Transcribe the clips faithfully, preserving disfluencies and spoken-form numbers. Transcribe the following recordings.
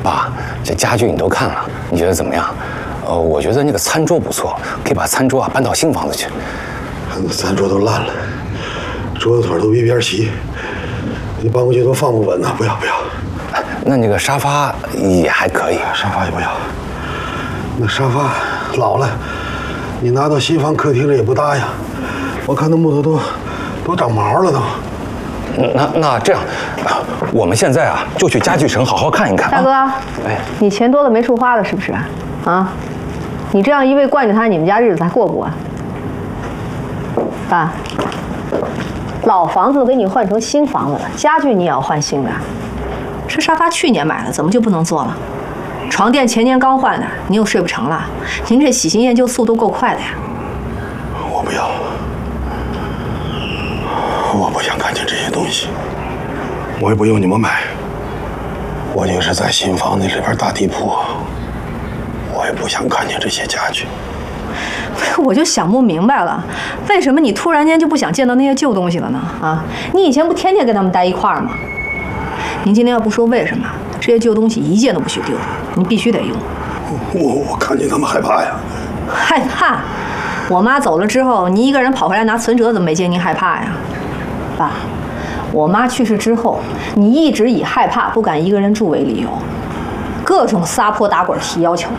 爸，这家具你都看了，你觉得怎么样？呃，我觉得那个餐桌不错，可以把餐桌啊搬到新房子去。 那餐桌都烂了，桌子腿都一边齐，你搬过去都放不稳呢。不要不要。 那那个沙发也还可以， 沙发也不要。那沙发老了，你拿到新房客厅里也不搭呀。我看那木头都都长毛了都。 那那这样，我们现在啊就去家具城好好看一看。 大哥， 哎， 你钱多的没处花了是不是？啊，你这样一味惯着他，你们家日子还过不完？爸，老房子都给你换成新房子了，家具你也要换新的。这沙发去年买的，怎么就不能坐了？床垫前年刚换的，你又睡不成了？您这喜新厌旧速度够快的呀！ 我不要，我不想看见这些东西，我也不用你们买。我就是在新房子里边打地铺，我也不想看见这些家具。 我就想不明白了，为什么你突然间就不想见到那些旧东西了呢？啊，你以前不天天跟他们待一块儿吗？您今天要不说为什么，这些旧东西一件都不许丢，你必须得用。 我我看见他们害怕呀。 害怕？我妈走了之后，你一个人跑回来拿存折，怎么没见您害怕呀？爸，我妈去世之后，你一直以害怕不敢一个人住为理由，各种撒泼打滚提要求。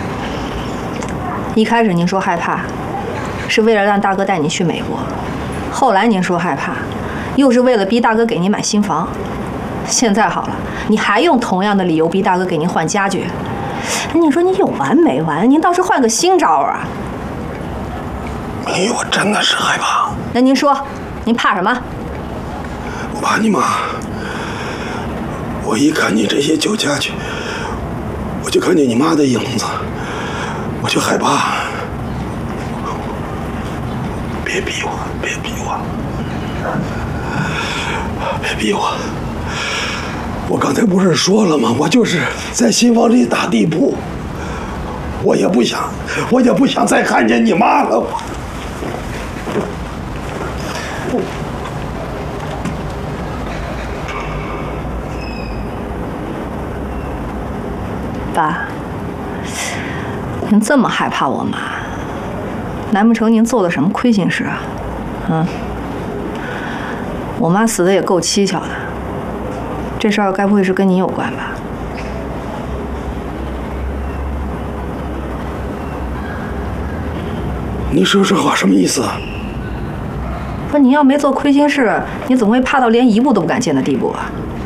一开始您说害怕，是为了让大哥带你去美国；后来您说害怕，又是为了逼大哥给您买新房。现在好了，你还用同样的理由逼大哥给您换家具，你说你有完没完？您倒是换个新招啊！ 哎，我真的是害怕。 那您说，您怕什么？ 我怕你妈。我一看你这些旧家具，我就看见你妈的影子，我就害怕。别逼我，别逼我，别逼我！我刚才不是说了吗？我就是在新房里打地铺，我也不想，我也不想再看见你妈了。 爸，您这么害怕我妈，难不成您做了什么亏心事啊？嗯，我妈死的也够蹊跷的，这事儿该不会是跟您有关吧？ 你说这话什么意思啊？ 不，你要没做亏心事，你怎么会怕到连一步都不敢见的地步啊？